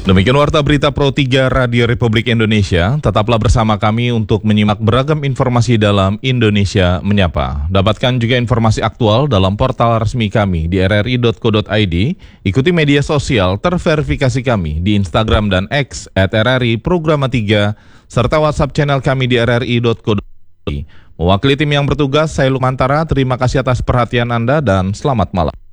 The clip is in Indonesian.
Demikian Warta Berita Pro 3 Radio Republik Indonesia. Tetaplah bersama kami untuk menyimak beragam informasi dalam Indonesia Menyapa. Dapatkan juga informasi aktual dalam portal resmi kami di rri.co.id. Ikuti media sosial terverifikasi kami di Instagram dan X @RRI_Programa3 serta WhatsApp channel kami di rri.co.id. Mewakili tim yang bertugas, saya Lumantara. Terima kasih atas perhatian Anda dan selamat malam.